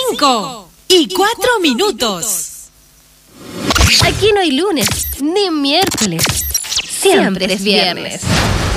5:04. Aquí no hay lunes, ni miércoles. Siempre es viernes.